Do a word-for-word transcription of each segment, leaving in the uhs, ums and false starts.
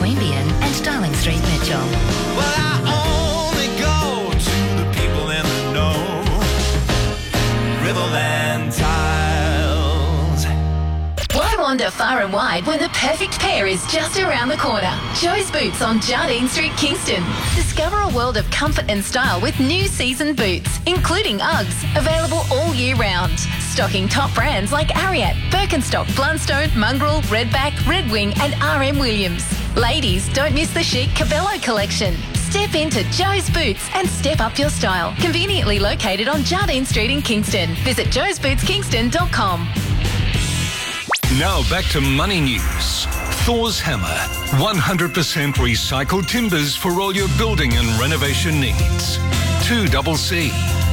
Queanbeyan and Darling Street, Mitchell. Well, I only go to the people in the know. Riverland Tiles. Why wander far and wide when the perfect pair is just around the corner? Joe's Boots on Jardine Street, Kingston. Discover a world of comfort and style with new season boots, including Uggs, available all year round. Stocking top brands like Ariat, Birkenstock, Blundstone, Mongrel, Redback, Red Wing and R M Williams. Ladies, don't miss the chic Cabello collection. Step into Joe's Boots and step up your style. Conveniently located on Jardine Street in Kingston. Visit joes boots kingston dot com. Now back to Money News. Thor's Hammer. one hundred percent recycled timbers for all your building and renovation needs. two C C.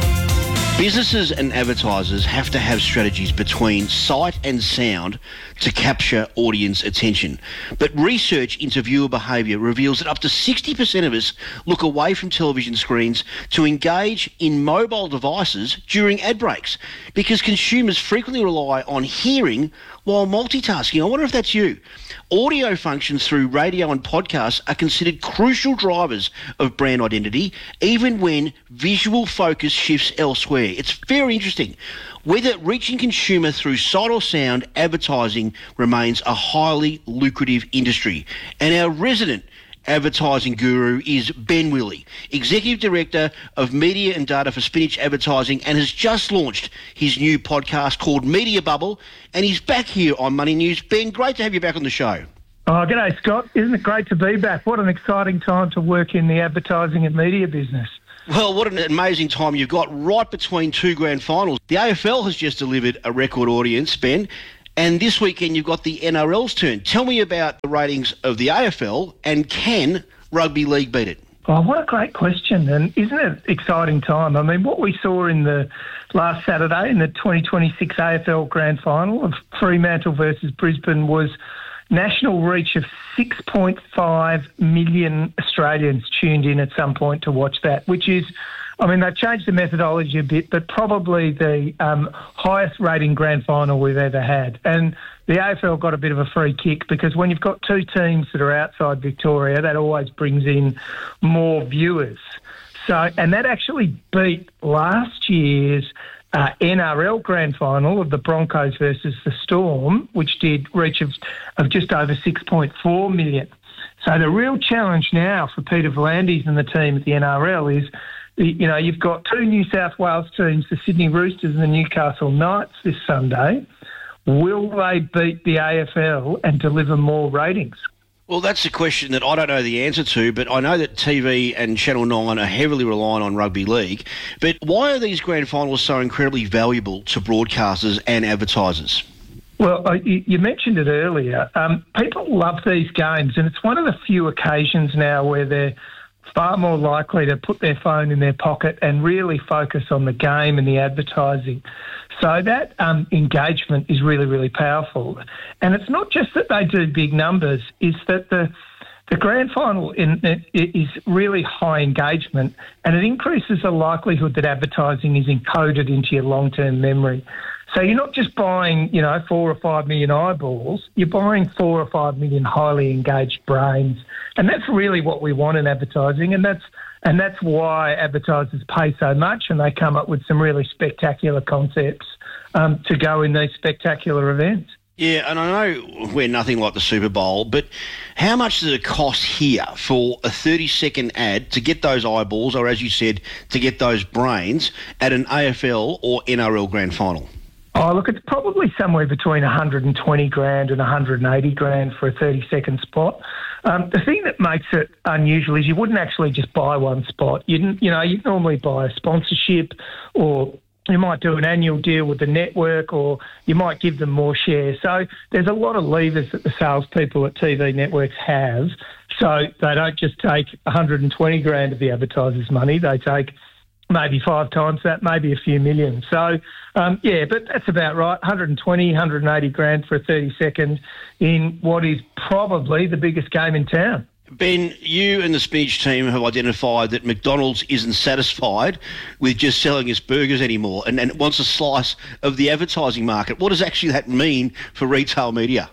Businesses and advertisers have to have strategies between sight and sound to capture audience attention. But research into viewer behaviour reveals that up to sixty percent of us look away from television screens to engage in mobile devices during ad breaks because consumers frequently rely on hearing while multitasking. I wonder if that's you. Audio functions through radio and podcasts are considered crucial drivers of brand identity, even when visual focus shifts elsewhere. It's very interesting. Whether reaching consumer through sight or sound, advertising remains a highly lucrative industry. And our resident advertising guru is Ben Willey, Executive Director of Media and Data for Spinach Advertising, and has just launched his new podcast called Media Bubble, and he's back here on Money News. Ben, great to have you back on the show. Oh, g'day, Scott. Isn't it great to be back? What an exciting time to work in the advertising and media business. Well, what an amazing time you've got right between two grand finals. The A F L has just delivered a record audience, Ben, and this weekend you've got the N R L's turn. Tell me about the ratings of the A F L, and can Rugby League beat it? Oh, what a great question. And isn't it an exciting time? I mean, what we saw in the last Saturday in the twenty twenty-six A F L Grand Final of Fremantle versus Brisbane was national reach of six point five million Australians tuned in at some point to watch that, which is, I mean, they've changed the methodology a bit, but probably the um, highest rating grand final we've ever had. And the A F L got a bit of a free kick because when you've got two teams that are outside Victoria, that always brings in more viewers. So, and that actually beat last year's uh, N R L grand final of the Broncos versus the Storm, which did reach of, of just over six point four million. So the real challenge now for Peter V'landys and the team at the N R L is, you know, you've got two New South Wales teams, the Sydney Roosters and the Newcastle Knights this Sunday. Will they beat the A F L and deliver more ratings? Well, that's a question that I don't know the answer to, but I know that T V and Channel nine are heavily reliant on rugby league. But why are these grand finals so incredibly valuable to broadcasters and advertisers? Well, you mentioned it earlier. Um, people love these games, and it's one of the few occasions now where they're far more likely to put their phone in their pocket and really focus on the game and the advertising. So that um, engagement is really, really powerful. And it's not just that they do big numbers, it's that the the grand final in, it, it is really high engagement, and it increases the likelihood that advertising is encoded into your long-term memory. So you're not just buying, you know, four or five million eyeballs, you're buying four or five million highly engaged brains. And that's really what we want in advertising, and that's and that's why advertisers pay so much, and they come up with some really spectacular concepts um, to go in these spectacular events. Yeah, and I know we're nothing like the Super Bowl, but how much does it cost here for a thirty-second ad to get those eyeballs, or as you said, to get those brains at an A F L or N R L grand final? Oh, look, it's probably somewhere between one hundred twenty grand and one hundred eighty grand for a thirty-second spot. Um, the thing that makes it unusual is you wouldn't actually just buy one spot. You you know, you'd normally buy a sponsorship, or you might do an annual deal with the network, or you might give them more shares. So there's a lot of levers that the salespeople at T V networks have. So they don't just take one hundred twenty grand of the advertisers' money. They take maybe five times that, maybe a few million. So, um, yeah, but that's about right. one hundred twenty, one hundred eighty grand for a thirty second in what is probably the biggest game in town. Ben, you and the Spinach team have identified that McDonald's isn't satisfied with just selling its burgers anymore and, and wants a slice of the advertising market. What does actually that mean for retail media?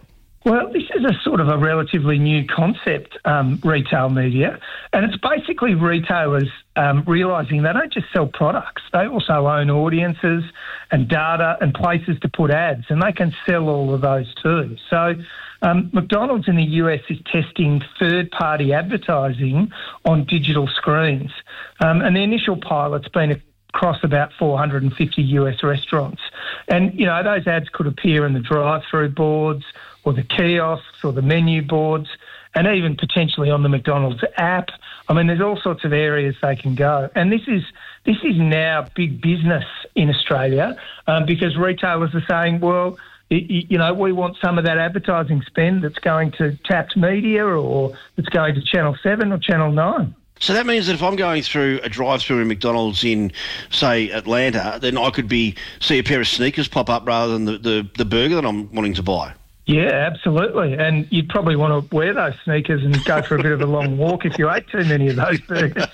Well, this is a sort of a relatively new concept, um, retail media, and it's basically retailers um, realising they don't just sell products, they also own audiences and data and places to put ads, and they can sell all of those too. So um, McDonald's in the U S is testing third-party advertising on digital screens, um, and the initial pilot's been across about four hundred fifty U S restaurants. And, you know, those ads could appear in the drive-through boards or the kiosks or the menu boards, and even potentially on the McDonald's app. I mean, there's all sorts of areas they can go. And this is this is now big business in Australia um, because retailers are saying, well, y- y- you know, we want some of that advertising spend that's going to Tapped Media or that's going to Channel seven or Channel nine. So that means that if I'm going through a drive-through in McDonald's in, say, Atlanta, then I could be see a pair of sneakers pop up rather than the, the, the burger that I'm wanting to buy. Yeah, absolutely. And you'd probably want to wear those sneakers and go for a bit of a long walk if you ate too many of those burgers.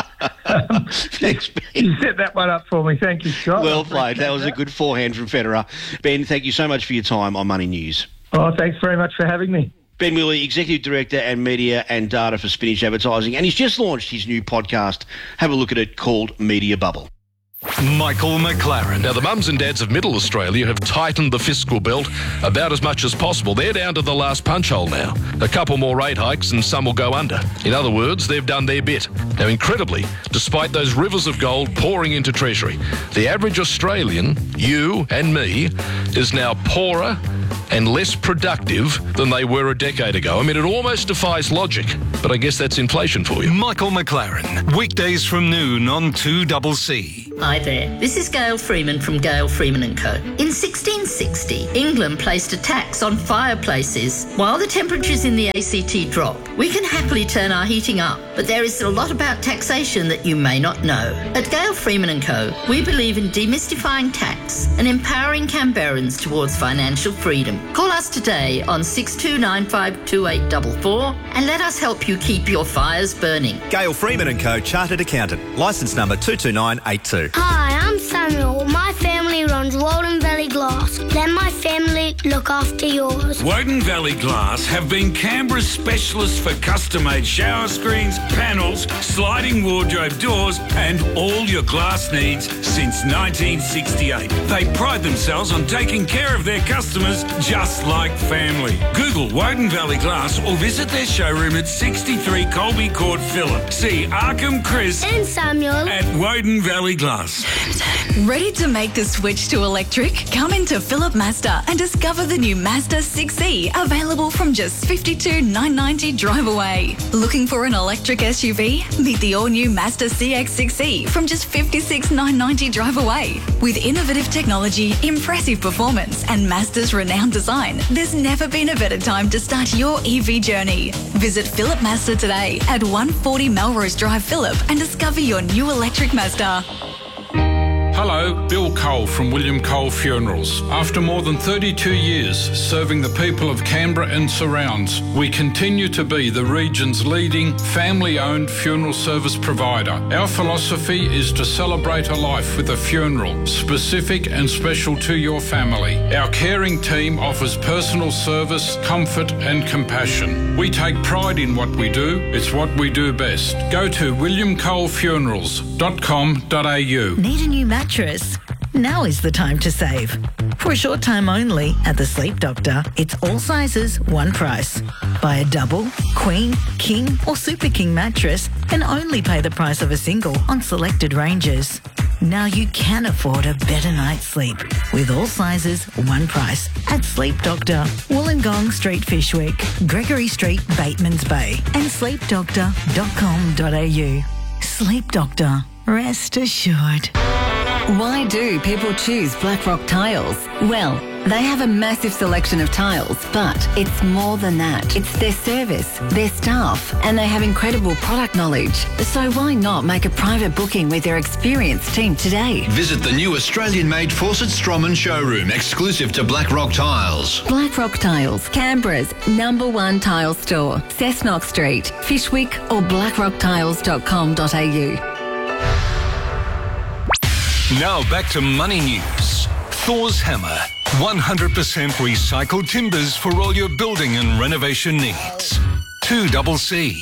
Um, Thanks, Ben. You set that one up for me. Thank you, Scott. Well played. That was a good forehand from Federer. Ben, thank you so much for your time on Money News. Oh, thanks very much for having me. Ben Wheatley, Executive Director and Media and Data for Spinach Advertising, and he's just launched his new podcast. Have a look at it, called Media Bubble. Michael McLaren. Now, the mums and dads of Middle Australia have tightened the fiscal belt about as much as possible. They're down to the last punch hole now. A couple more rate hikes and some will go under. In other words, they've done their bit. Now, incredibly, despite those rivers of gold pouring into Treasury, the average Australian, you and me, is now poorer and less productive than they were a decade ago. I mean, it almost defies logic, but I guess that's inflation for you. Michael McLaren, weekdays from noon on two C C. Hi there, this is Gail Freeman from Gail Freeman and Co. In sixteen sixty, England placed a tax on fireplaces. While the temperatures in the A C T drop, we can happily turn our heating up, but there is a lot about taxation that you may not know. At Gail Freeman and Co, we believe in demystifying tax and empowering Canberrans towards financial freedom. Call us today on six two nine five two eight four four and let us help you keep your fires burning. Gail Freeman and Co, Chartered Accountant, licence number two two nine eight two. Hi, I'm Samuel. My family runs Walden Valley Glass. Let my family look after yours. Woden Valley Glass have been Canberra's specialists for custom-made shower screens, panels, sliding wardrobe doors and all your glass needs since nineteen sixty-eight. They pride themselves on taking care of their customers just like family. Google Woden Valley Glass or visit their showroom at sixty-three Colby Court, Phillip. See Arkham Chris and Samuel at Woden Valley Glass. Ready to make the switch to electric? Come into Phillip Mazda and discover the new Mazda six E, available from just fifty-two thousand nine hundred ninety dollars drive away. Looking for an electric S U V? Meet the all-new Mazda C X six E from just fifty-six thousand nine hundred ninety dollars drive away. With innovative technology, impressive performance and Mazda's renowned design, there's never been a better time to start your E V journey. Visit Phillip Mazda today at one forty Melrose Drive, Phillip, and discover your new electric Mazda. Hello, Bill Cole from William Cole Funerals. After more than thirty-two years serving the people of Canberra and surrounds, we continue to be the region's leading family-owned funeral service provider. Our philosophy is to celebrate a life with a funeral, specific and special to your family. Our caring team offers personal service, comfort and compassion. We take pride in what we do. It's what we do best. Go to william cole funerals dot com dot a u. Need a new mattress? Now is the time to save. For a short time only at the Sleep Doctor, it's all sizes, one price. Buy a double, queen, king or super king mattress and only pay the price of a single on selected ranges. Now you can afford a better night's sleep with all sizes, one price at Sleep Doctor, Wollongong Street, Fishwick, Gregory Street, Batemans Bay and sleep doctor dot com dot a u. Sleep Doctor, rest assured. Why do people choose Blackrock Tiles? Well, they have a massive selection of tiles, but it's more than that. It's their service, their staff, and they have incredible product knowledge. So why not make a private booking with their experienced team today? Visit the new Australian-made Fawcett Stroman showroom, exclusive to Blackrock Tiles. Blackrock Tiles, Canberra's number one tile store. Cessnock Street, Fishwick or blackrock tiles dot com dot a u. Now back to Money News. Thor's Hammer, one hundred percent recycled timbers for all your building and renovation needs. two C C.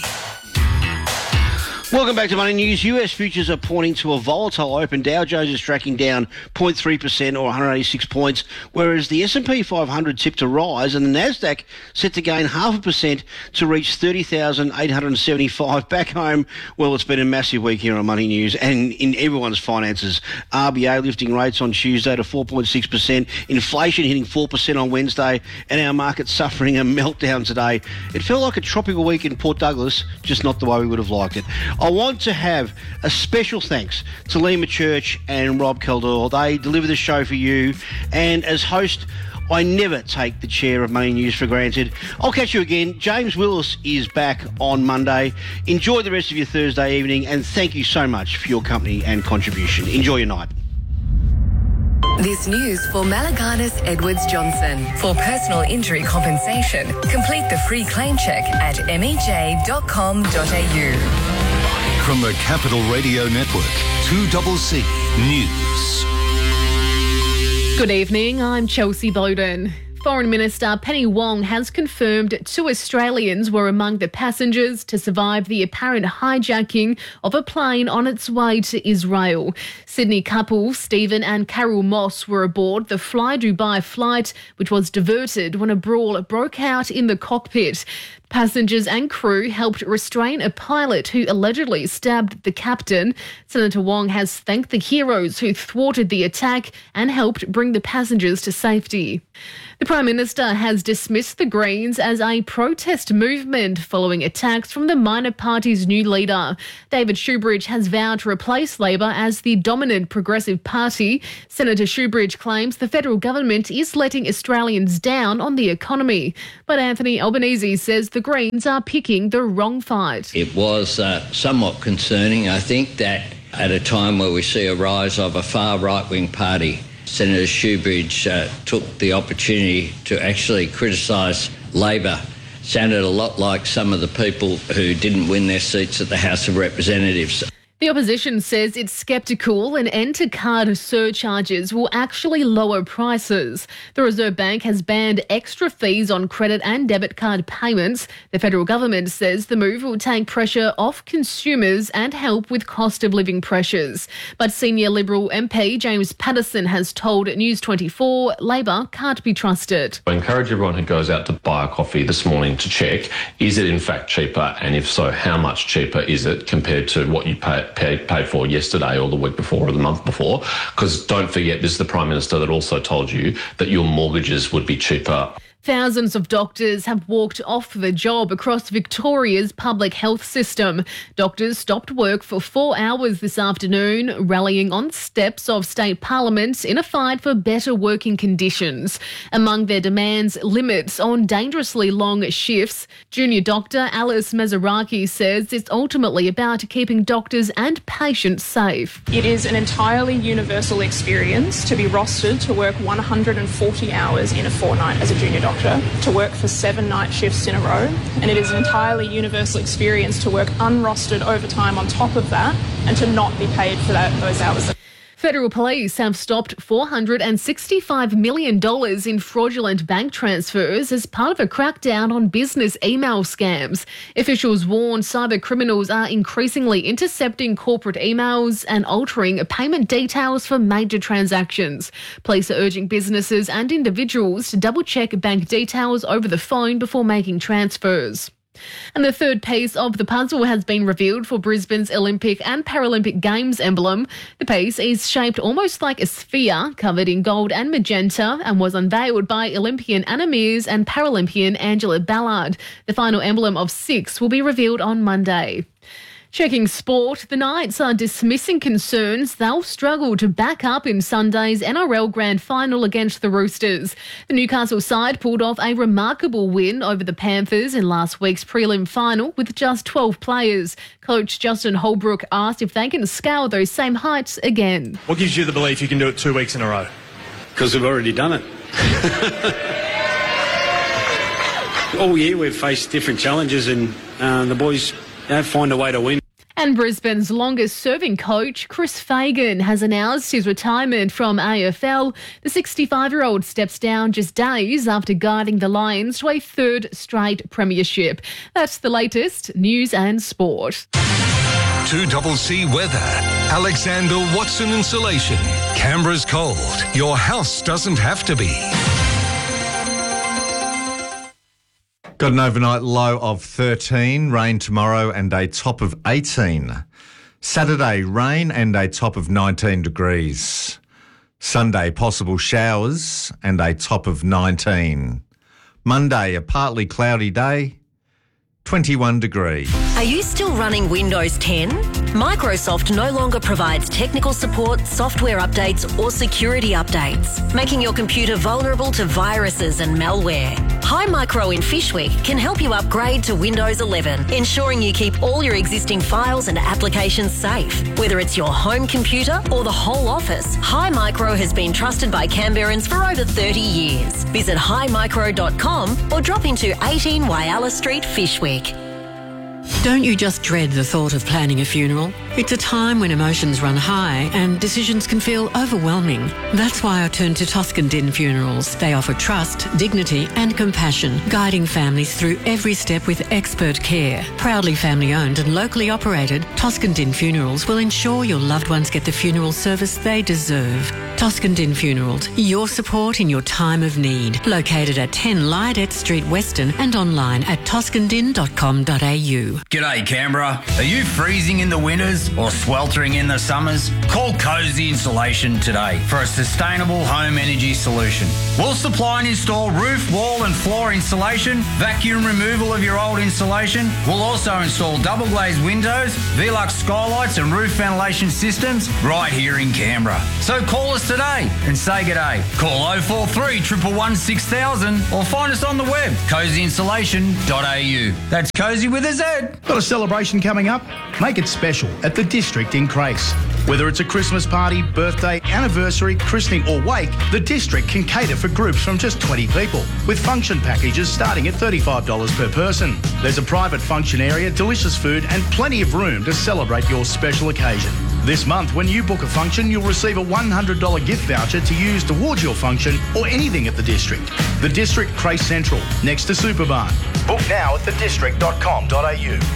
Welcome back to Money News. U S futures are pointing to a volatile open. Dow Jones is tracking down zero point three percent or one hundred eighty-six points, whereas the S and P five hundred tipped to rise and the Nasdaq set to gain half a percent to reach thirty thousand eight hundred seventy-five. Back home, well, it's been a massive week here on Money News and in everyone's finances. R B A lifting rates on Tuesday to four point six percent, inflation hitting four percent on Wednesday, and our market suffering a meltdown today. It felt like a tropical week in Port Douglas, just not the way we would have liked it. I want to have a special thanks to Lima Church and Rob Kaldor. They deliver the show for you, and as host, I never take the chair of Money News for granted. I'll catch you again. James Willis is back on Monday. Enjoy the rest of your Thursday evening, and thank you so much for your company and contribution. Enjoy your night. This news for Malaganas Edwards Johnson. For personal injury compensation, complete the free claim check at m e j dot com dot a u. From the Capital Radio Network, two C C News. Good evening, I'm Chelsea Bowden. Foreign Minister Penny Wong has confirmed two Australians were among the passengers to survive the apparent hijacking of a plane on its way to Israel. Sydney couple Stephen and Carol Moss were aboard the Fly Dubai flight, which was diverted when a brawl broke out in the cockpit. Passengers and crew helped restrain a pilot who allegedly stabbed the captain. Senator Wong has thanked the heroes who thwarted the attack and helped bring the passengers to safety. The Prime Minister has dismissed the Greens as a protest movement following attacks from the minor party's new leader. David Shoebridge has vowed to replace Labor as the dominant progressive party. Senator Shoebridge claims the federal government is letting Australians down on the economy. But Anthony Albanese says the Greens are picking the wrong fight. It was uh, somewhat concerning, I think, that at a time where we see a rise of a far right-wing party, Senator Shoebridge uh, took the opportunity to actually criticise Labor. Sounded a lot like some of the people who didn't win their seats at the House of Representatives. The opposition says it's sceptical an end to card surcharges will actually lower prices. The Reserve Bank has banned extra fees on credit and debit card payments. The federal government says the move will take pressure off consumers and help with cost of living pressures. But senior Liberal M P James Paterson has told News twenty-four Labor can't be trusted. I encourage everyone who goes out to buy a coffee this morning to check, is it in fact cheaper, and if so, how much cheaper is it compared to what you pay Paid, paid for yesterday or the week before or the month before? Because don't forget, this is the Prime Minister that also told you that your mortgages would be cheaper. Thousands of doctors have walked off the job across Victoria's public health system. Doctors stopped work for four hours this afternoon, rallying on steps of state parliament in a fight for better working conditions. Among their demands, limits on dangerously long shifts. Junior doctor Alice Mazaraki says it's ultimately about keeping doctors and patients safe. It is an entirely universal experience to be rostered to work one hundred forty hours in a fortnight as a junior doctor. To work for seven night shifts in a row, and it is an entirely universal experience to work unrostered overtime on top of that and to not be paid for that those hours. Federal police have stopped four hundred sixty-five million dollars in fraudulent bank transfers as part of a crackdown on business email scams. Officials warn cyber criminals are increasingly intercepting corporate emails and altering payment details for major transactions. Police are urging businesses and individuals to double-check bank details over the phone before making transfers. And the third piece of the puzzle has been revealed for Brisbane's Olympic and Paralympic Games emblem. The piece is shaped almost like a sphere, covered in gold and magenta, and was unveiled by Olympian Anna Mears and Paralympian Angela Ballard. The final emblem of six will be revealed on Monday. Checking sport, the Knights are dismissing concerns they'll struggle to back up in Sunday's N R L Grand Final against the Roosters. The Newcastle side pulled off a remarkable win over the Panthers in last week's prelim final with just twelve players. Coach Justin Holbrook asked if they can scale those same heights again. What gives you the belief you can do it two weeks in a row? Because we've already done it. All year we've faced different challenges and uh, the boys, you know, find a way to win. And Brisbane's longest-serving coach, Chris Fagan, has announced his retirement from A F L. The sixty-five-year-old steps down just days after guiding the Lions to a third straight premiership. That's the latest news and sport. two C weather. Alexander Watson Insulation. Canberra's cold. Your house doesn't have to be. Got an overnight low of thirteen, rain tomorrow and a top of eighteen. Saturday, rain and a top of nineteen degrees. Sunday, possible showers and a top of nineteen. Monday, a partly cloudy day, twenty-one degrees. Are you still running Windows ten? Microsoft no longer provides technical support, software updates or security updates, making your computer vulnerable to viruses and malware. Hi Micro in Fishwick can help you upgrade to Windows eleven, ensuring you keep all your existing files and applications safe. Whether it's your home computer or the whole office, Hi Micro has been trusted by Canberrans for over thirty years. Visit hi micro dot com or drop into eighteen Whyalla Street, Fishwick. Don't you just dread the thought of planning a funeral? It's a time when emotions run high and decisions can feel overwhelming. That's why I turned to Toscan Din Funerals. They offer trust, dignity and compassion, guiding families through every step with expert care. Proudly family-owned and locally operated, Toscan Din Funerals will ensure your loved ones get the funeral service they deserve. Toscan Din Funerals, your support in your time of need. Located at ten Lydet Street, Weston and online at toscan din dot com dot a u. G'day Canberra. Are you freezing in the winters or sweltering in the summers? Call Cozy Insulation today for a sustainable home energy solution. We'll supply and install roof, wall and floor insulation, vacuum removal of your old insulation. We'll also install double glazed windows, Velux skylights and roof ventilation systems right here in Canberra. So call us today and say g'day. Call oh four three, one one one, six thousand or find us on the web, cozy insulation dot a u. That's Cozy with a Z. Got a celebration coming up? Make it special at the District in Crace. Whether it's a Christmas party, birthday, anniversary, christening or wake, the District can cater for groups from just twenty people, with function packages starting at thirty-five dollars per person. There's a private function area, delicious food and plenty of room to celebrate your special occasion. This month, when you book a function, you'll receive a one hundred dollars gift voucher to use towards your function or anything at the District. The District Crace Central, next to Superbarn. Book now at the district dot com dot a u.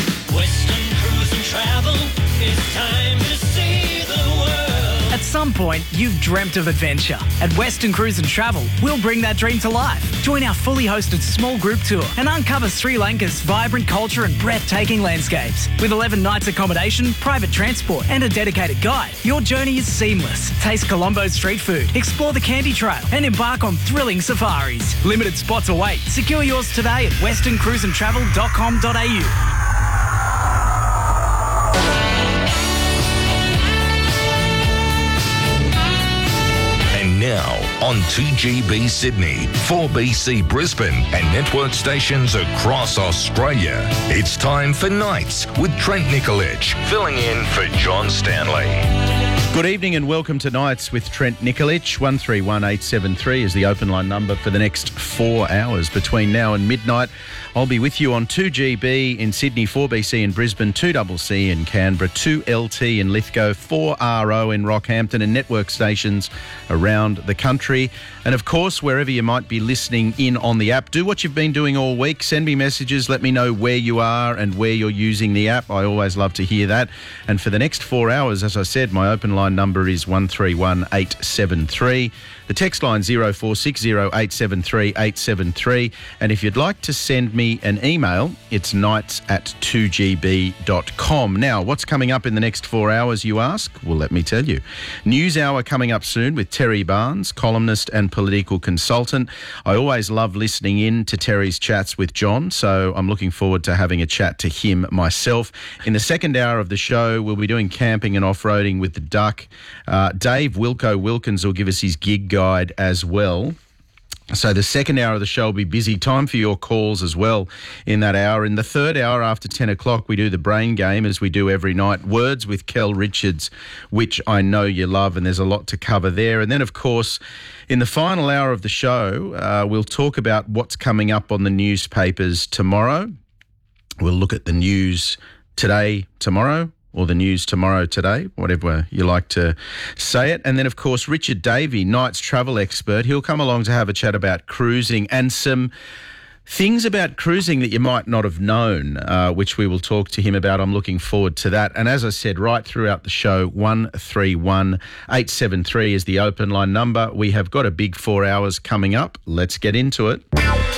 Western Cruise and Travel, it's time to see the world. At some point, you've dreamt of adventure. At Western Cruise and Travel, we'll bring that dream to life. Join our fully hosted small group tour and uncover Sri Lanka's vibrant culture and breathtaking landscapes. With eleven nights accommodation, private transport and a dedicated guide, your journey is seamless. Taste Colombo's street food, explore the Candy Trail and embark on thrilling safaris. Limited spots await. Secure yours today at western cruise and travel dot com dot a u. Now on two G B Sydney, four B C Brisbane and network stations across Australia. It's time for Nights with Trent Nikolic, filling in for John Stanley. Good evening and welcome to Nights with Trent Nikolic. one three one eight seven three is the open line number for the next four hours. Between now and midnight, I'll be with you on two G B in Sydney, four B C in Brisbane, two C C in Canberra, two L T in Lithgow, four R O in Rockhampton and network stations around the country. And of course, wherever you might be listening in on the app, do what you've been doing all week. Send me messages, let me know where you are and where you're using the app. I always love to hear that. And for the next four hours, as I said, my open line number is one three one eight seven three. The text line zero four six zero eight seven three eight seven three. And if you'd like to send me an email, it's nights at two g b dot com. Now, what's coming up in the next four hours, you ask? Well, let me tell you. News Hour coming up soon with Terry Barnes, columnist and political consultant. I always love listening in to Terry's chats with John, so I'm looking forward to having a chat to him myself. In the second hour of the show, we'll be doing camping and off-roading with the Duck. Uh, Dave Wilco Wilkins will give us his gig guide as well. So the second hour of the show will be busy. Time for your calls as well in that hour. In the third hour after ten o'clock, we do the Brain Game as we do every night. Words with Kel Richards, which I know you love, and there's a lot to cover there. And then, of course, in the final hour of the show, uh, we'll talk about what's coming up on the newspapers tomorrow. We'll look at the news Today, Tomorrow, or the News Tomorrow Today, whatever you like to say it. And then, of course, Richard Davey, Knight's travel expert. He'll come along to have a chat about cruising and some things about cruising that you might not have known, uh, which we will talk to him about. I'm looking forward to that. And as I said, right throughout the show, one three one eight seven three is the open line number. We have got a big four hours coming up. Let's get into it.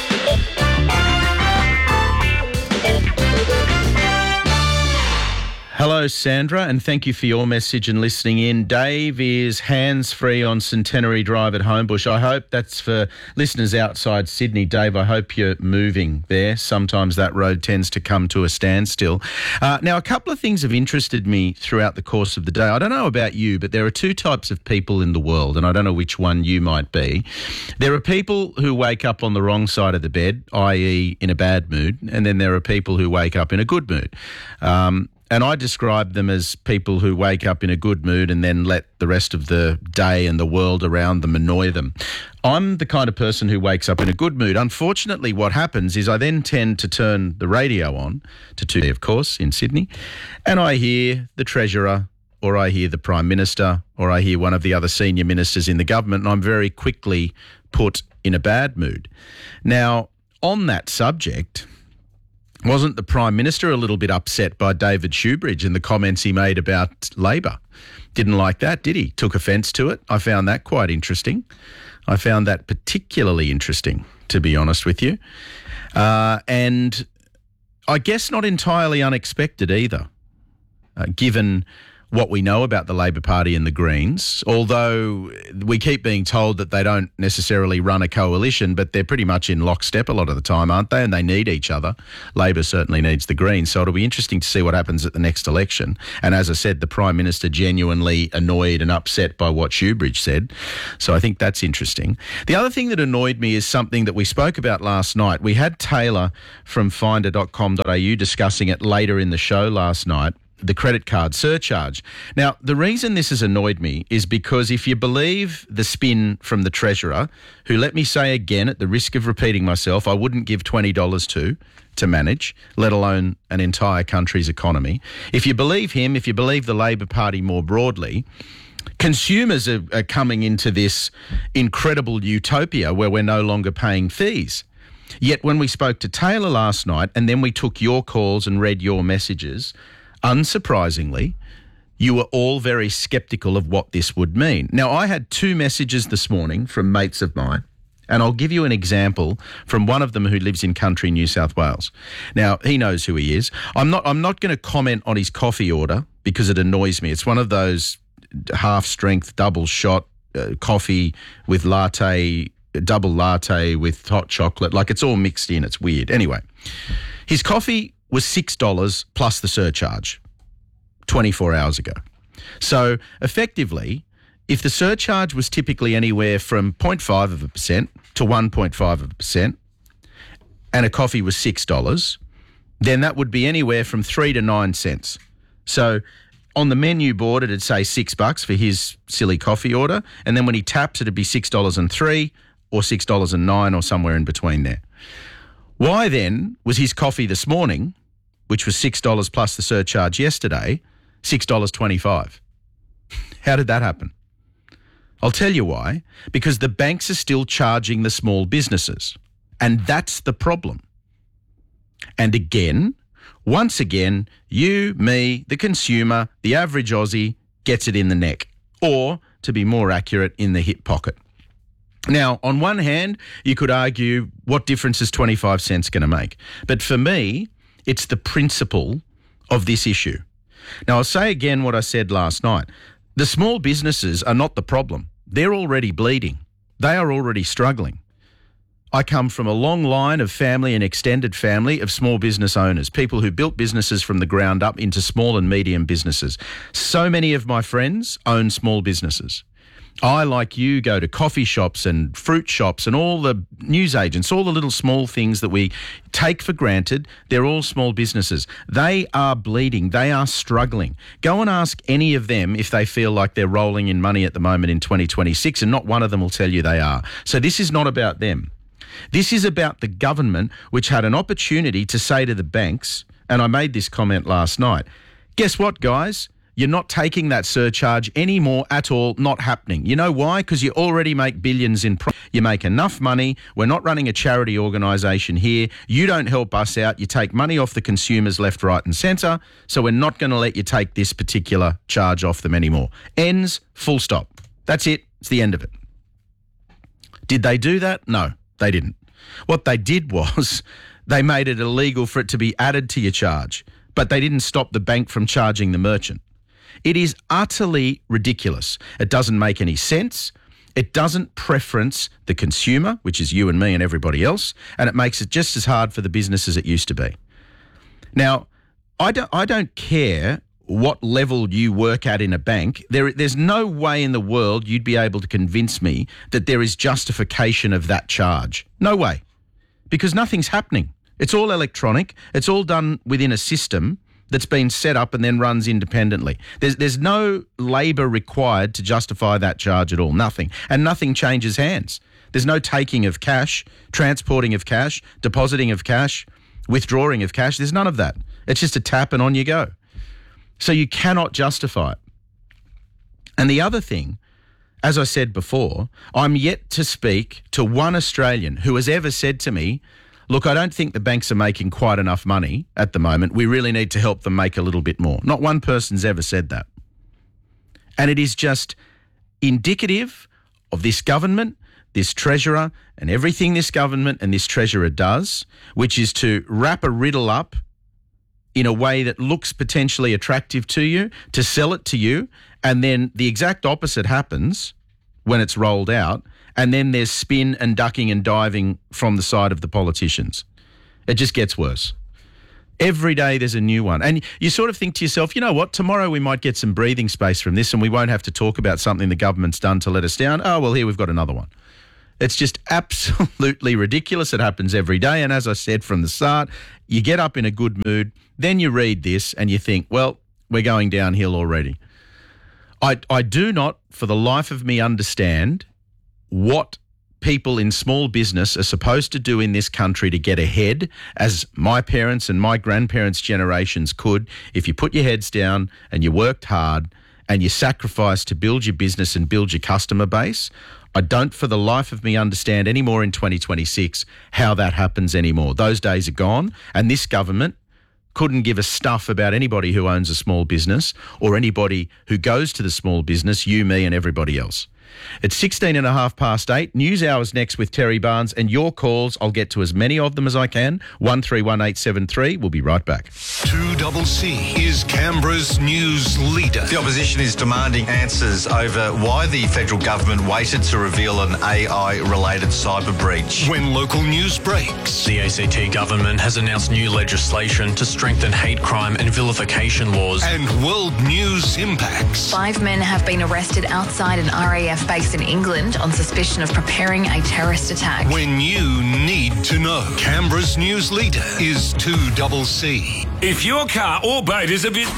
Hello, Sandra, and thank you for your message and listening in. Dave is hands-free on Centenary Drive at Homebush. I hope that's for listeners outside Sydney. Dave, I hope you're moving there. Sometimes that road tends to come to a standstill. Uh, now, a couple of things have interested me throughout the course of the day. I don't know about you, but there are two types of people in the world, and I don't know which one you might be. There are people who wake up on the wrong side of the bed, that is in a bad mood, and then there are people who wake up in a good mood. Um, And I describe them as people who wake up in a good mood and then let the rest of the day and the world around them annoy them. I'm the kind of person who wakes up in a good mood. Unfortunately, what happens is I then tend to turn the radio on to two D, of course, in Sydney, and I hear the Treasurer, or I hear the Prime Minister, or I hear one of the other senior ministers in the government, and I'm very quickly put in a bad mood. Now, on that subject, wasn't the Prime Minister a little bit upset by David Shoebridge and the comments he made about Labor? Didn't like that, did he? Took offence to it. I found that quite interesting. I found that particularly interesting, to be honest with you. Uh, and I guess not entirely unexpected either, uh, given what we know about the Labor Party and the Greens, although we keep being told that they don't necessarily run a coalition, but they're pretty much in lockstep a lot of the time, aren't they? And they need each other. Labor certainly needs the Greens. So it'll be interesting to see what happens at the next election. And as I said, the Prime Minister genuinely annoyed and upset by what Shoebridge said. So I think that's interesting. The other thing that annoyed me is something that we spoke about last night. We had Taylor from finder dot com dot a u discussing it later in the show last night. The credit card surcharge. Now, the reason this has annoyed me is because if you believe the spin from the Treasurer, who, let me say again, at the risk of repeating myself, I wouldn't give twenty dollars to, to manage, let alone an entire country's economy. If you believe him, if you believe the Labor Party more broadly, consumers are, are coming into this incredible utopia where we're no longer paying fees. Yet when we spoke to Taylor last night and then we took your calls and read your messages, unsurprisingly, you were all very sceptical of what this would mean. Now, I had two messages this morning from mates of mine, and I'll give you an example from one of them who lives in country New South Wales. Now, he knows who he is. I'm not I'm not going to comment on his coffee order because it annoys me. It's one of those half-strength, double-shot uh, coffee with latte, double latte with hot chocolate. Like, it's all mixed in. It's weird. Anyway, his coffee was six dollars plus the surcharge twenty-four hours ago. So effectively, if the surcharge was typically anywhere from zero point five of a percent to one point five of a percent and a coffee was six dollars, then that would be anywhere from three to nine cents. So on the menu board, it'd say six bucks for his silly coffee order. And then when he taps, it'd be six dollars and three or six dollars and nine or somewhere in between there. Why then was his coffee this morning, which was six dollars plus the surcharge yesterday, six dollars twenty-five? How did that happen? I'll tell you why. Because the banks are still charging the small businesses. And that's the problem. And again, once again, you, me, the consumer, the average Aussie gets it in the neck. Or, to be more accurate, in the hip pocket. Now, on one hand, you could argue, what difference is twenty-five cents going to make? But for me, it's the principle of this issue. Now, I'll say again what I said last night. The small businesses are not the problem. They're already bleeding. They are already struggling. I come from a long line of family and extended family of small business owners, people who built businesses from the ground up into small and medium businesses. So many of my friends own small businesses. I, like you, go to coffee shops and fruit shops and all the newsagents, all the little small things that we take for granted. They're all small businesses. They are bleeding. They are struggling. Go and ask any of them if they feel like they're rolling in money at the moment in twenty twenty-six, and not one of them will tell you they are. So this is not about them. This is about the government, which had an opportunity to say to the banks, and I made this comment last night. Guess what, guys? You're not taking that surcharge anymore at all, not happening. You know why? Because you already make billions in profit. You make enough money. We're not running a charity organisation here. You don't help us out. You take money off the consumers left, right and centre, so we're not going to let you take this particular charge off them anymore. Ends, full stop. That's it. It's the end of it. Did they do that? No, they didn't. What they did was they made it illegal for it to be added to your charge, but they didn't stop the bank from charging the merchant. It is utterly ridiculous. It doesn't make any sense. It doesn't preference the consumer, which is you and me and everybody else, and it makes it just as hard for the business as it used to be. Now, I don't, I don't care what level you work at in a bank. There, there's no way in the world you'd be able to convince me that there is justification of that charge. No way. Because nothing's happening. It's all electronic. It's all done within a system that's been set up and then runs independently. There's there's no labour required to justify that charge at all, nothing. And nothing changes hands. There's no taking of cash, transporting of cash, depositing of cash, withdrawing of cash. There's none of that. It's just a tap and on you go. So you cannot justify it. And the other thing, as I said before, I'm yet to speak to one Australian who has ever said to me, look, I don't think the banks are making quite enough money at the moment. We really need to help them make a little bit more. Not one person's ever said that. And it is just indicative of this government, this treasurer, and everything this government and this treasurer does, which is to wrap a riddle up in a way that looks potentially attractive to you, to sell it to you, and then the exact opposite happens when it's rolled out, and then there's spin and ducking and diving from the side of the politicians. It just gets worse. Every day there's a new one. And you sort of think to yourself, you know what, tomorrow we might get some breathing space from this and we won't have to talk about something the government's done to let us down. Oh, well, here we've got another one. It's just absolutely ridiculous. It happens every day. And as I said from the start, you get up in a good mood, then you read this and you think, well, we're going downhill already. I, I do not, for the life of me, understand what people in small business are supposed to do in this country to get ahead, as my parents and my grandparents' generations could, if you put your heads down and you worked hard and you sacrificed to build your business and build your customer base. I don't for the life of me understand anymore in twenty twenty-six how that happens anymore. Those days are gone, and this government couldn't give a stuff about anybody who owns a small business or anybody who goes to the small business, you, me and everybody else. It's sixteen and a half past eight. News hours next with Terry Barnes, and your calls. I'll get to as many of them as I can. one three one eight seven three. We'll be right back. two C C is Canberra's news leader. The opposition is demanding answers over why the federal government waited to reveal an A I-related cyber breach. When local news breaks. The A C T government has announced new legislation to strengthen hate crime and vilification laws. And world news impacts. Five men have been arrested outside an R A F base in England on suspicion of preparing a terrorist attack. When you need to know. Canberra's news leader is two C C. If your car or boat is a bit...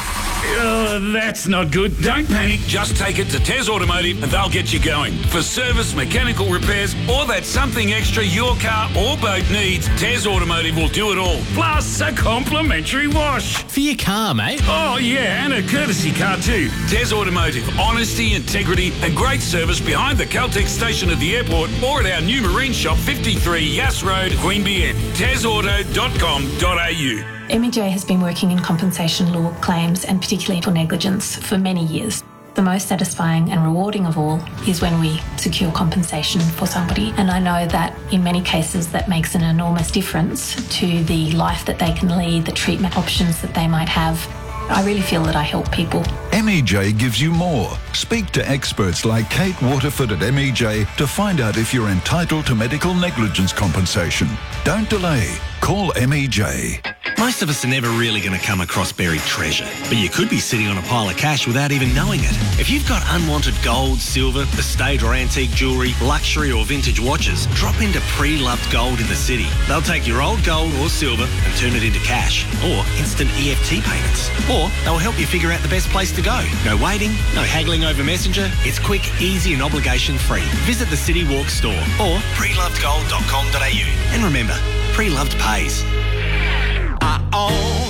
Oh, that's not good. Don't panic. Just take it to Tez Automotive and they'll get you going. For service, mechanical repairs, or that something extra your car or boat needs, Tez Automotive will do it all. Plus a complimentary wash. For your car, mate. Oh, yeah, and a courtesy car too. Tez Automotive. Honesty, integrity, and great service behind the Caltex station at the airport or at our new marine shop, fifty-three Yass Road, Queanbeyan. tez auto dot com dot a u. M E J has been working in compensation law claims and particularly for negligence for many years. The most satisfying and rewarding of all is when we secure compensation for somebody, and I know that in many cases that makes an enormous difference to the life that they can lead, the treatment options that they might have. I really feel that I help people. M E J gives you more. Speak to experts like Kate Waterford at M E J to find out if you're entitled to medical negligence compensation. Don't delay. Call M E J. Most of us are never really going to come across buried treasure, but you could be sitting on a pile of cash without even knowing it. If you've got unwanted gold, silver, estate or antique jewellery, luxury or vintage watches, drop into Pre-Loved Gold in the city. They'll take your old gold or silver and turn it into cash or instant E F T payments. Or they'll help you figure out the best place to go. No waiting, no haggling over Messenger. It's quick, easy and obligation free. Visit the City Walk store or pre loved gold dot com dot a u. And remember, Pre-Loved pays. I own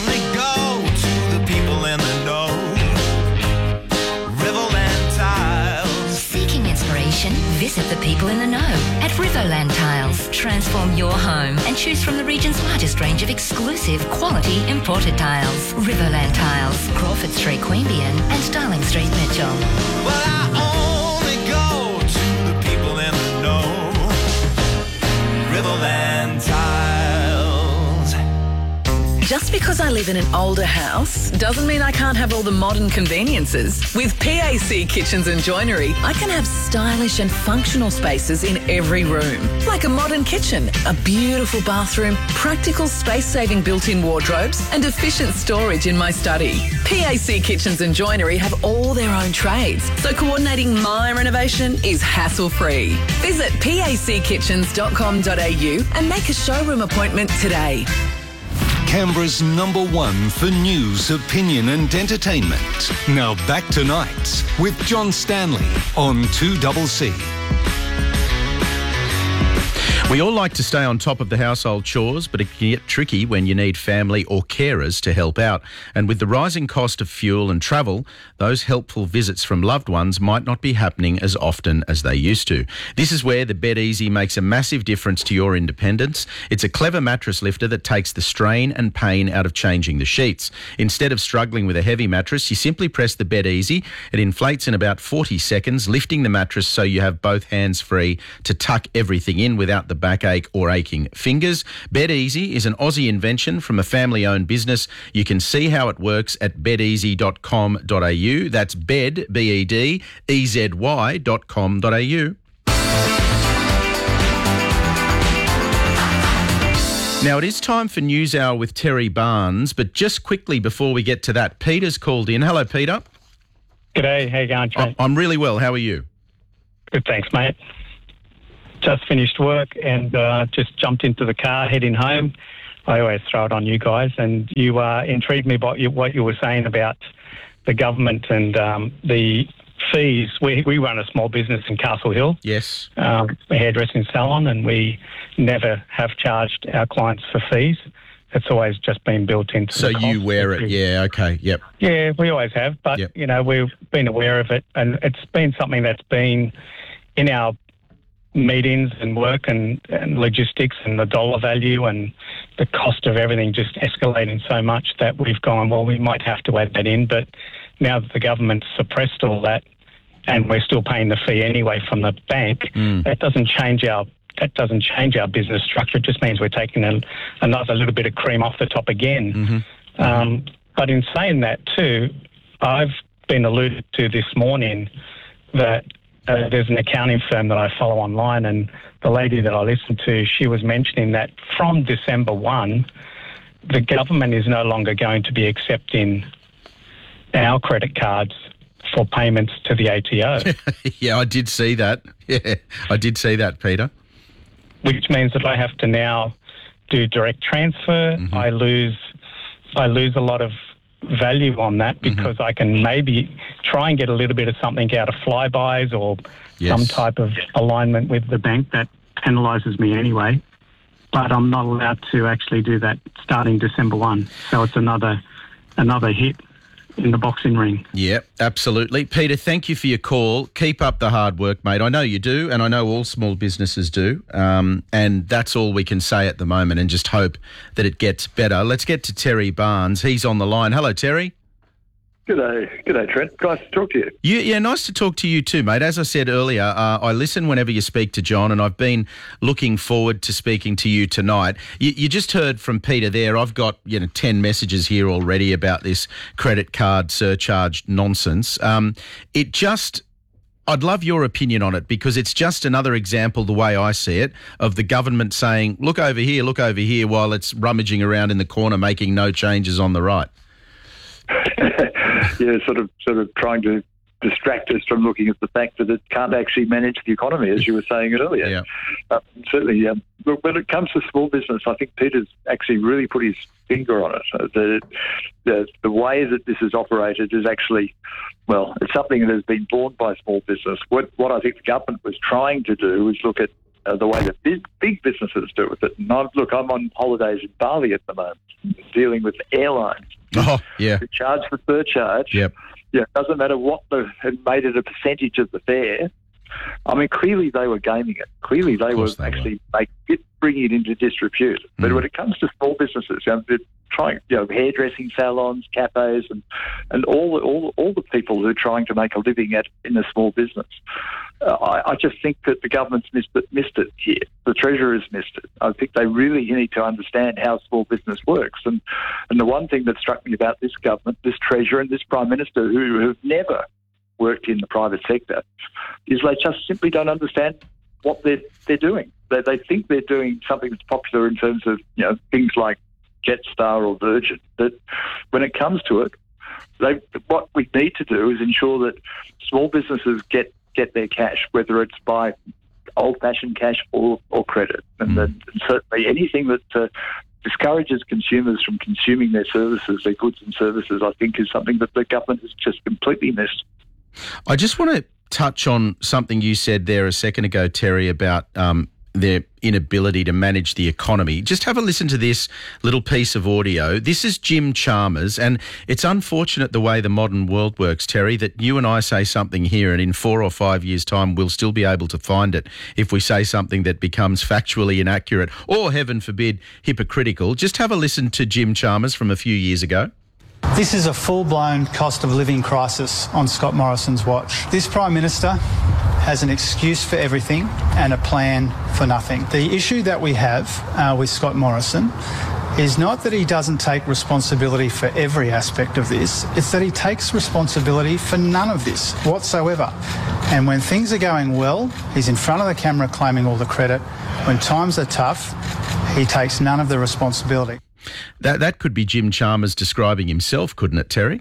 the people in the know at Riverland Tiles. Transform your home and choose from the region's largest range of exclusive quality imported tiles. Riverland Tiles, Crawford Street, Queanbeyan and Darling Street, Mitchell. Well, I only go to the people in the know. Riverland Tiles. Just because I live in an older house doesn't mean I can't have all the modern conveniences. With P A C Kitchens and Joinery, I can have stylish and functional spaces in every room. Like a modern kitchen, a beautiful bathroom, practical space-saving built-in wardrobes and efficient storage in my study. P A C Kitchens and Joinery have all their own trades, so coordinating my renovation is hassle-free. Visit p a c kitchens dot com dot a u and make a showroom appointment today. Canberra's number one for news, opinion and entertainment. Now back to Nights with John Stanley on two C C. We all like to stay on top of the household chores, but it can get tricky when you need family or carers to help out. And with the rising cost of fuel and travel, those helpful visits from loved ones might not be happening as often as they used to. This is where the Bed Easy makes a massive difference to your independence. It's a clever mattress lifter that takes the strain and pain out of changing the sheets. Instead of struggling with a heavy mattress, you simply press the Bed Easy. It inflates in about forty seconds, lifting the mattress so you have both hands free to tuck everything in without the backache or aching fingers. Bed Easy is an Aussie invention from a family-owned business. You can see how it works at bed easy dot com dot a u. That's bed, B E D, E Z Y dot com dot a u. Now, it is time for News Hour with Terry Barnes, but just quickly before we get to that, Peter's called in. Hello, Peter. G'day, how you going, Trent? I'm really well. How are you? Good, thanks, mate. Just finished work and uh, just jumped into the car heading home. I always throw it on you guys, and you uh, intrigued me by you, what you were saying about the government and um, the fees. We we run a small business in Castle Hill. Yes. Um, a hairdressing salon, and we never have charged our clients for fees. It's always just been built into So the you cost. wear it, yeah, okay, yep. Yeah, we always have, but, Yep. you know, we've been aware of it, and it's been something that's been in our meetings and work and, and logistics and the dollar value and the cost of everything just escalating so much that we've gone, well, we might have to add that in. But now that the government's suppressed all that and we're still paying the fee anyway from the bank, Mm. that doesn't change our that doesn't change our business structure. It just means we're taking a, another little bit of cream off the top again. Mm-hmm. Um, but in saying that too, I've been alluded to this morning that Uh, there's an accounting firm that I follow online, and the lady that I listened to, she was mentioning that from December first, the government is no longer going to be accepting our credit cards for payments to the A T O. Yeah, I did see that. Yeah, I did see that, Peter. Which means that I have to now do direct transfer. Mm-hmm. I lose, I lose a lot of value on that because Mm-hmm. I can maybe try and get a little bit of something out of flybys or Yes. some type of alignment with the bank that penalises me anyway. But I'm not allowed to actually do that starting December first. So it's another another hit in the boxing ring. Yeah, absolutely. Peter, thank you for your call. Keep up the hard work, mate. I know you do, and I know all small businesses do. Um, and that's all we can say at the moment, and just hope that it gets better. Let's get to Terry Barnes. He's on the line. Hello, Terry. G'day, g'day, Trent. Nice to talk to you. You, yeah, nice to talk to you too, mate. As I said earlier, uh, I listen whenever you speak to John, and I've been looking forward to speaking to you tonight. You, you just heard from Peter there. I've got you know ten messages here already about this credit card surcharge nonsense. Um, it just. I'd love your opinion on it because it's just another example, the way I see it, of the government saying, look over here, look over here, while it's rummaging around in the corner making no changes on the right. Yeah, sort of, sort of trying to distract us from looking at the fact that it can't actually manage the economy, as you were saying earlier. Yeah. Uh, certainly, um, look, when it comes to small business, I think Peter's actually really put his finger on it. Uh, the, the the way that this is operated is actually, well, it's something that has been borne by small business. What what I think the government was trying to do was look at uh, the way that big, big businesses do with it. And I, look, I'm on holidays in Bali at the moment, dealing with airlines. Oh, yeah. Who charge the surcharge. Yep. Yeah, it doesn't matter what the had made it a percentage of the fare. I mean, clearly they were gaming it. Clearly they were they actually make it, bringing it into disrepute. Mm. But when it comes to small businesses, you know, they're trying, you know, hairdressing salons, cafes, and and all the, all all the people who are trying to make a living at in a small business. Uh, I, I just think that the government's missed it, missed it here. The Treasurer has missed it. I think they really need to understand how small business works. And and the one thing that struck me about this government, this Treasurer and this Prime Minister, who have never worked in the private sector, is they just simply don't understand what they're they're doing. They they think they're doing something that's popular in terms of, you know, things like Jetstar or Virgin. But when it comes to it, they what we need to do is ensure that small businesses get get their cash, whether it's by old-fashioned cash or, or credit. And, mm. then certainly anything that uh, discourages consumers from consuming their services, their goods and services, I think is something that the government has just completely missed. I just want to touch on something you said there a second ago, Terry, about um, their inability to manage the economy. Just have a listen to this little piece of audio. This is Jim Chalmers, and it's unfortunate the way the modern world works, Terry, that you and I say something here and in four or five years' time we'll still be able to find it if we say something that becomes factually inaccurate or, heaven forbid, hypocritical. Just have a listen to Jim Chalmers from a few years ago. This is a full-blown cost of living crisis on Scott Morrison's watch. This Prime Minister has an excuse for everything and a plan for nothing. The issue that we have uh, with Scott Morrison is not that he doesn't take responsibility for every aspect of this, it's that he takes responsibility for none of this whatsoever. And when things are going well, he's in front of the camera claiming all the credit. When times are tough, he takes none of the responsibility. That that could be Jim Chalmers describing himself, couldn't it, Terry?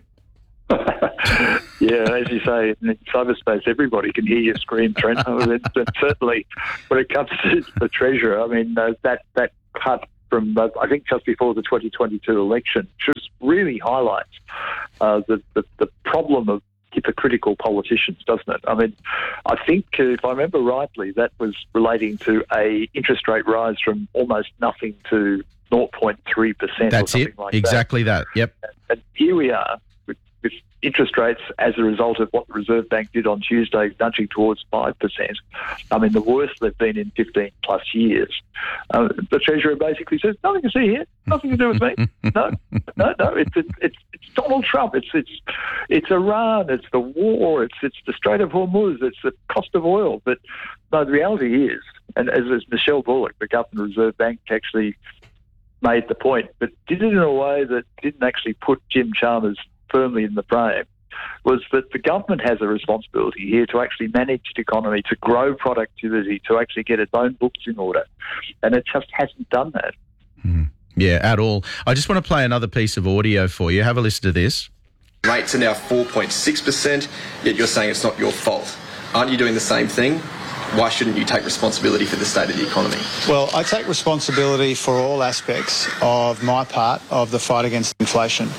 Yeah, as you say, in cyberspace, everybody can hear you scream, Trent. And certainly, when it comes to the Treasurer, I mean, uh, that that cut from uh, I think just before the twenty twenty-two election just really highlights uh, the, the the problem of hypocritical politicians, doesn't it? I mean, I think uh, if I remember rightly, that was relating to a interest rate rise from almost nothing to zero point three percent. That's or something it. Like exactly that. that. Yep. And here we are with, with interest rates as a result of what the Reserve Bank did on Tuesday, nudging towards five percent. I mean, the worst they've been in fifteen plus years. Uh, the Treasurer basically says, nothing to see here, nothing to do with me. No, no, no. It's it's it's, it's Donald Trump. It's it's it's Iran. It's the war. It's it's the Strait of Hormuz. It's the cost of oil. But no, the reality is, and as, as Michelle Bullock, the Governor of the Reserve Bank, actually made the point, but did it in a way that didn't actually put Jim Chalmers firmly in the frame, was that the government has a responsibility here to actually manage the economy, to grow productivity, to actually get its own books in order. And it just hasn't done that. Mm. Yeah, at all. I just want to play another piece of audio for you. Have a listen to this. Rates are now four point six percent, yet you're saying it's not your fault. Aren't you doing the same thing? Why shouldn't you take responsibility for the state of the economy? Well, I take responsibility for all aspects of my part of the fight against inflation.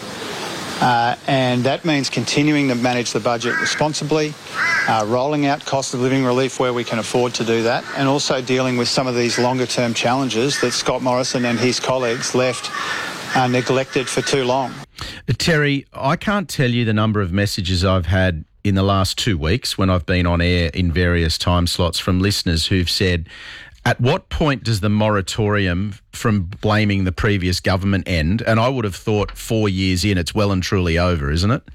Uh, and that means continuing to manage the budget responsibly, uh, rolling out cost of living relief where we can afford to do that, and also dealing with some of these longer term challenges that Scott Morrison and his colleagues left uh, neglected for too long. Terry, I can't tell you the number of messages I've had in the last two weeks when I've been on air in various time slots from listeners who've said, at what point does the moratorium from blaming the previous government end? And I would have thought four years in, it's well and truly over, isn't it?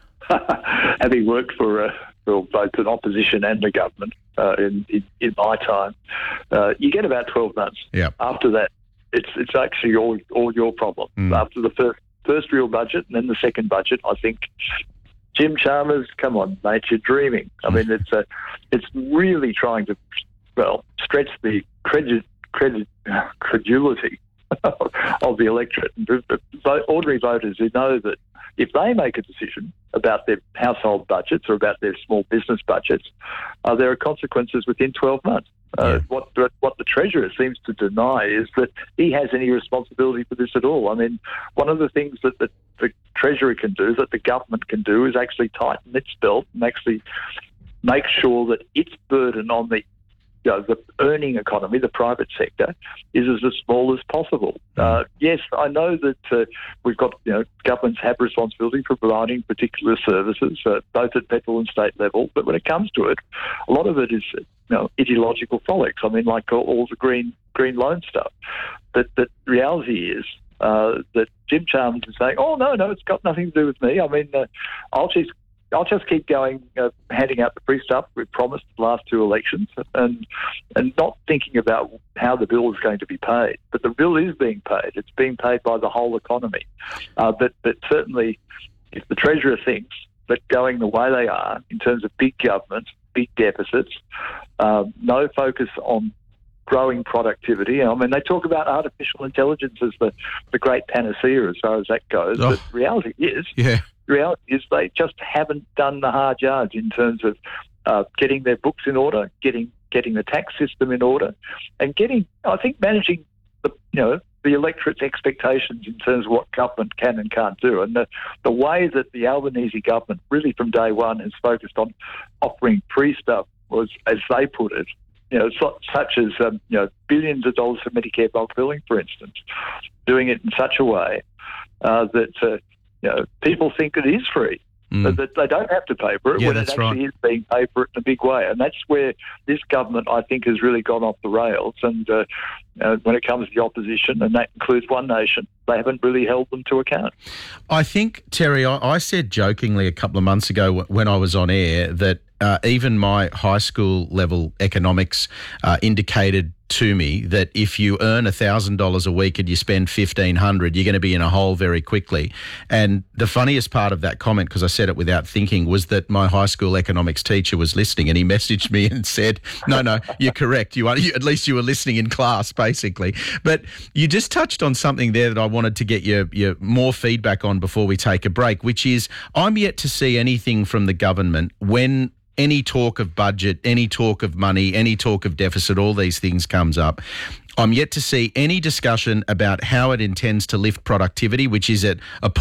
Having worked for, uh, for both an opposition and the government uh, in, in, in my time, uh, you get about twelve months. Yeah. After that, it's it's actually all all your problem. Mm. After the first first real budget and then the second budget, I think Jim Chalmers, come on, mate, you're dreaming. I mean, it's a, it's really trying to, well, stretch the credit, credit, credulity of the electorate. Ordinary voters who know that if they make a decision about their household budgets or about their small business budgets, uh, there are consequences within twelve months. Uh, yeah. What what the Treasurer seems to deny is that he has any responsibility for this at all. I mean, one of the things that the, the Treasurer can do, that the government can do, is actually tighten its belt and actually make sure that its burden on the you know, the earning economy, the private sector, is as small as possible. Uh, yes, I know that uh, we've got, you know, governments have responsibility for providing particular services, uh, both at federal and state level, but when it comes to it, a lot of it is, you know, ideological frolics. I mean, like all, all the green green loan stuff. But the reality is uh, that Jim Chalmers is saying, oh, no, no, it's got nothing to do with me. I mean, uh, I'll just I'll just keep going, uh, handing out the free stuff we promised the last two elections, and and not thinking about how the bill is going to be paid. But the bill is being paid. It's being paid by the whole economy. Uh, but but certainly, if the Treasurer thinks that going the way they are in terms of big government, big deficits, uh, no focus on growing productivity. I mean, they talk about artificial intelligence as the, the great panacea as far as that goes. Oh. But the reality is, yeah. the reality is they just haven't done the hard yards in terms of uh, getting their books in order, getting getting the tax system in order, and getting, I think, managing the you know the electorate's expectations in terms of what government can and can't do. And the, the way that the Albanese government really from day one has focused on offering free stuff was, as they put it, you know, so, such as um, you know billions of dollars for Medicare bulk billing, for instance, doing it in such a way uh, that uh, you know people think it is free, mm. that, that they don't have to pay for it yeah, when that's it actually right. is being paid for it in a big way. And that's where this government, I think, has really gone off the rails. And uh, uh, when it comes to the opposition, and that includes One Nation, they haven't really held them to account. I think, Terry, I, I said jokingly a couple of months ago when I was on air that Uh, even my high school level economics uh, indicated to me that if you earn one thousand dollars a week and you spend fifteen hundred dollars, you're going to be in a hole very quickly. And the funniest part of that comment, because I said it without thinking, was that my high school economics teacher was listening and he messaged me and said, no, no, you're correct. You are, you, at least you were listening in class, basically. But you just touched on something there that I wanted to get your, your more feedback on before we take a break, which is I'm yet to see anything from the government when any talk of budget, any talk of money, any talk of deficit, all these things comes up. I'm yet to see any discussion about how it intends to lift productivity, which is at a